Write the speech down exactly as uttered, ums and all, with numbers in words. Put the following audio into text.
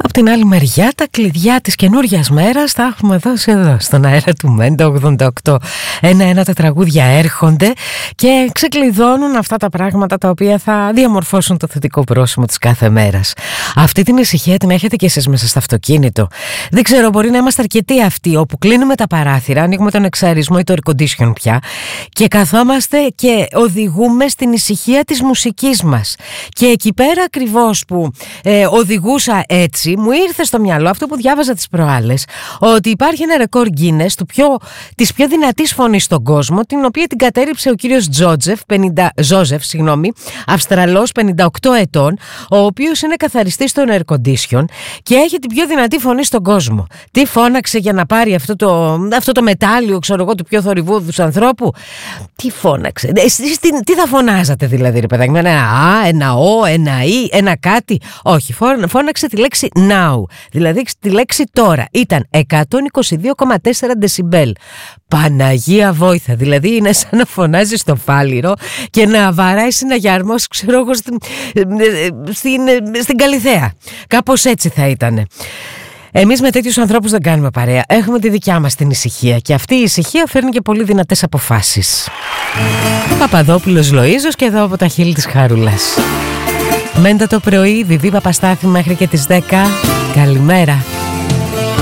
Απ' την άλλη μεριά, τα κλειδιά της καινούριας μέρας τα έχουμε δώσει εδώ στον αέρα του Μέντο ογδόντα οκτώ. Ένα-ένα τα τραγούδια έρχονται και ξεκλειδώνουν αυτά τα πράγματα τα οποία θα διαμορφώσουν το θετικό πρόσημο της κάθε μέρας. Αυτή την ησυχία την έχετε και εσείς μέσα στο αυτοκίνητο? Δεν ξέρω, μπορεί να είμαστε αρκετοί αυτοί όπου κλείνουμε τα παράθυρα, ανοίγουμε τον εξαρισμό ή το air condition πια και καθόμαστε και οδηγούμε στην ησυχία της μουσικής μας. Και εκεί πέρα ακριβώς που ε, οδηγούσα έτσι, μου ήρθε στο μυαλό αυτό που διάβαζα τις προάλλες, ότι υπάρχει ένα ρεκόρ Guinness του πιο, της πιο δυνατής φωνής στον κόσμο, την οποία την κατέριψε ο κύριος Τζότζεφ, πενήντα, Ζόζεφ, συγγνώμη, Αυστραλός, πενήντα οκτώ ετών, ο οποίος είναι καθαριστής των air condition και έχει την πιο δυνατή φωνή στον κόσμο. Τι φώναξε για να πάρει αυτό το, αυτό το μετάλλιο, ξέρω εγώ, του πιο θορυβούδους ανθρώπου? Τι φώναξε? Εσείς τι, τι θα φωνάζατε δηλαδή, ρε παιδάκι? Ένα α, ένα ο, ένα ι, ένα κάτι? Όχι, φώναξε τη λέξη now, δηλαδή τη λέξη τώρα. Ήταν εκατόν είκοσι δύο κόμμα τέσσερα δεσιμπέλ. Παναγία βόηθα, δηλαδή είναι σαν να φωνάζει στο φάληρο και να βαράει συναγιαρμό, ξέρω εγώ, στην, στην, στην Καλιθέα. Κάπως έτσι θα ήταν. Εμείς με τέτοιους ανθρώπους δεν κάνουμε παρέα. Έχουμε τη δικιά μας την ησυχία και αυτή η ησυχία φέρνει και πολύ δυνατές αποφάσεις. Παπαδόπουλος Λοΐζος και εδώ από τα χείλη της Χαρούλας. Μέντα το πρωί, Βιβί Παπαστάθη μέχρι και τις δέκα. Καλημέρα.